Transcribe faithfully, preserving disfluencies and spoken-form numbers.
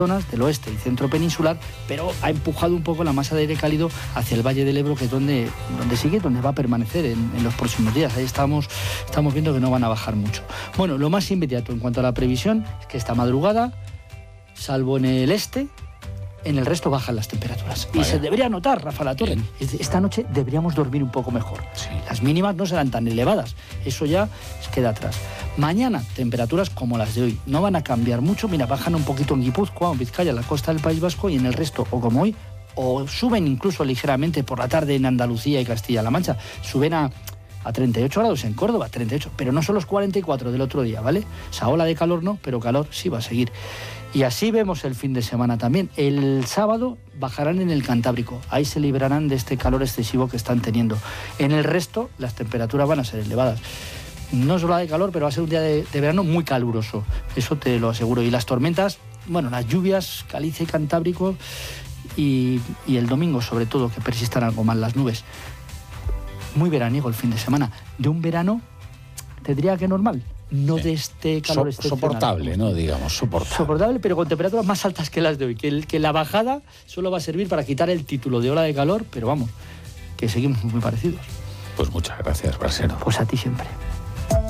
zonas del oeste y centro peninsular, pero ha empujado un poco la masa de aire cálido hacia el Valle del Ebro, que es donde, donde sigue, donde va a permanecer en, en los próximos días. Ahí estamos, estamos viendo que no van a bajar mucho. Bueno, lo más inmediato en cuanto a la previsión es que esta madrugada, salvo en el este, en el resto bajan las temperaturas. Vaya. Y se debería notar, Rafa La Torre. Esta noche deberíamos dormir un poco mejor. Sí. Las mínimas no serán tan elevadas. Eso ya queda atrás. Mañana, temperaturas como las de hoy. No van a cambiar mucho. Mira, bajan un poquito en Guipúzcoa, en Vizcaya, en la costa del País Vasco, y en el resto, o como hoy, o suben incluso ligeramente por la tarde en Andalucía y Castilla-La Mancha. Suben a... a treinta y ocho grados en Córdoba, treinta y ocho, pero no son los cuarenta y cuatro del otro día, ¿vale? Esa ola de calor no, pero calor sí va a seguir. Y así vemos el fin de semana también. El sábado bajarán en el Cantábrico, ahí se librarán de este calor excesivo que están teniendo. En el resto, las temperaturas van a ser elevadas. No es ola de calor, pero va a ser un día de, de verano muy caluroso, eso te lo aseguro. Y las tormentas, bueno, las lluvias, Galicia y Cantábrico, y, y el domingo sobre todo, que persistan algo más las nubes. Muy veraniego el fin de semana, de un verano, te diría que normal, no de este calor so, excepcional. Soportable, ¿no? Digamos, soportable. Soportable, pero con temperaturas más altas que las de hoy, que, el, que la bajada solo va a servir para quitar el título de ola de calor, pero vamos, que seguimos muy parecidos. Pues muchas gracias, Brasero. Pues a ti siempre.